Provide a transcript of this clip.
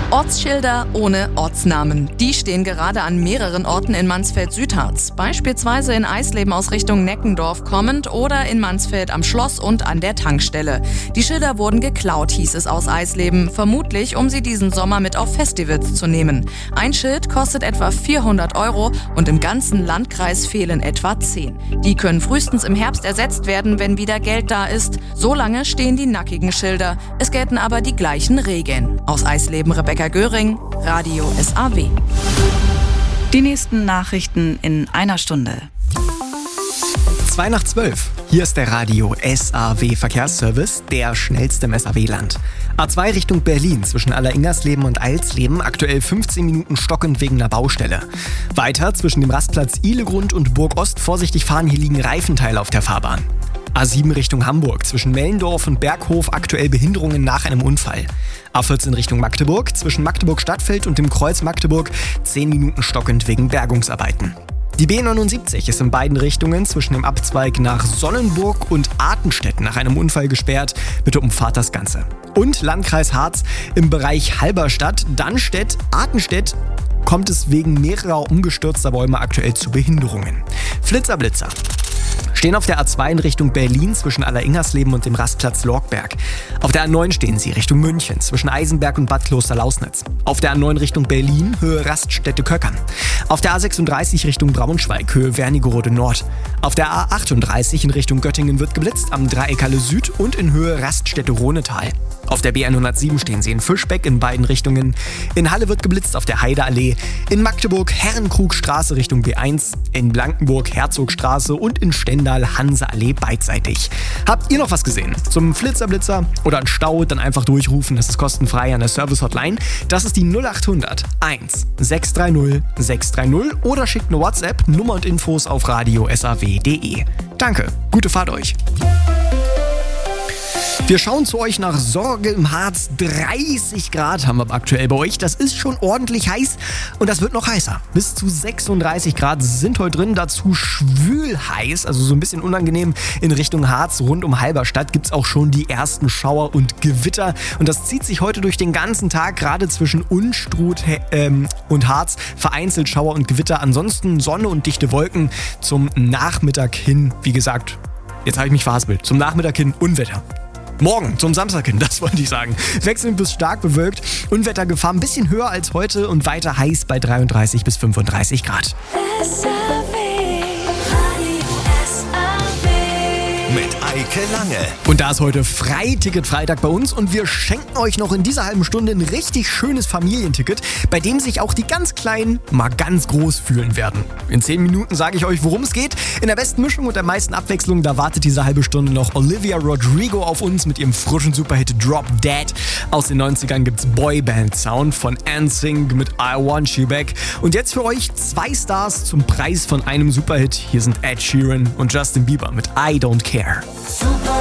Ortsschilder ohne Ortsnamen. Die stehen gerade an mehreren Orten in Mansfeld-Südharz. Beispielsweise in Eisleben aus Richtung Neckendorf kommend oder in Mansfeld am Schloss und an der Tankstelle. Die Schilder wurden geklaut, hieß es aus Eisleben. Vermutlich, um sie diesen Sommer mit auf Festivals zu nehmen. Ein Schild kostet etwa 400 € und im ganzen Landkreis fehlen etwa 10. Die können frühestens im Herbst ersetzt werden, wenn wieder Geld da ist. So lange stehen die nackigen Schilder. Es gelten aber die gleichen Regeln. Aus Eisleben Rebecca Göring, Radio SAW. Die nächsten Nachrichten in einer Stunde. 2:12. Hier ist der Radio SAW Verkehrsservice, der schnellste im SAW-Land. A2 Richtung Berlin zwischen Alleringersleben und Eilsleben, aktuell 15 Minuten stockend wegen einer Baustelle. Weiter zwischen dem Rastplatz Ihlegrund und Burg Ost vorsichtig fahren, hier liegen Reifenteile auf der Fahrbahn. A7 Richtung Hamburg, zwischen Mellendorf und Berghof aktuell Behinderungen nach einem Unfall. A14 Richtung Magdeburg, zwischen Magdeburg-Stadtfeld und dem Kreuz Magdeburg 10 Minuten stockend wegen Bergungsarbeiten. Die B79 ist in beiden Richtungen zwischen dem Abzweig nach Sonnenburg und Artenstedt nach einem Unfall gesperrt. Bitte umfahrt das Ganze. Und Landkreis Harz im Bereich Halberstadt, Dannstedt, Artenstedt kommt es wegen mehrerer umgestürzter Bäume aktuell zu Behinderungen. Flitzer-Blitzer stehen auf der A2 in Richtung Berlin zwischen Alleringersleben und dem Rastplatz Lorgberg. Auf der A9 stehen sie Richtung München zwischen Eisenberg und Bad Kloster-Lausnitz. Auf der A9 Richtung Berlin Höhe Raststätte-Köckern. Auf der A36 Richtung Braunschweig Höhe Wernigerode Nord. Auf der A38 in Richtung Göttingen wird geblitzt am Dreieckhalle Süd und in Höhe Raststätte-Ronetal. Auf der B107 stehen sie in Fischbeck in beiden Richtungen. In Halle wird geblitzt auf der Heideallee. In Magdeburg Herrenkrugstraße Richtung B1. In Blankenburg Herzogstraße und in Stendal Hanseallee beidseitig. Habt ihr noch was gesehen zum Flitzer-Blitzer oder einen Stau? Dann einfach durchrufen. Das ist kostenfrei an der Service-Hotline. Das ist die 0800 1 630 630 oder schickt eine WhatsApp, Nummer und Infos auf radiosaw.de. Danke, gute Fahrt euch. Wir schauen zu euch nach Sorge im Harz. 30 Grad haben wir aktuell bei euch. Das ist schon ordentlich heiß und das wird noch heißer. Bis zu 36 Grad sind heute drin. Dazu schwül heiß, also so ein bisschen unangenehm in Richtung Harz. Rund um Halberstadt gibt es auch schon die ersten Schauer und Gewitter. Und das zieht sich heute durch den ganzen Tag, gerade zwischen Unstrut und Harz. Vereinzelt Schauer und Gewitter. Ansonsten Sonne und dichte Wolken zum Nachmittag hin. Wie gesagt, jetzt habe ich mich verhaspelt. Zum Nachmittag hin Unwetter. Morgen zum Samstag hin, das wollte ich sagen. Wechselnd bis stark bewölkt, Unwettergefahr ein bisschen höher als heute und weiter heiß bei 33 bis 35 Grad. Mit Eike Lange. Und da ist heute Freiticket-Freitag bei uns und wir schenken euch noch in dieser halben Stunde ein richtig schönes Familienticket, bei dem sich auch die ganz Kleinen mal ganz groß fühlen werden. In 10 Minuten sage ich euch, worum es geht. In der besten Mischung und der meisten Abwechslung, da wartet diese halbe Stunde noch Olivia Rodrigo auf uns mit ihrem frischen Superhit Drop Dead. Aus den 90ern gibt's Boyband-Sound von NSYNC mit I Want You Back. Und jetzt für euch 2 Stars zum Preis von einem Superhit. Hier sind Ed Sheeran und Justin Bieber mit I Don't Care.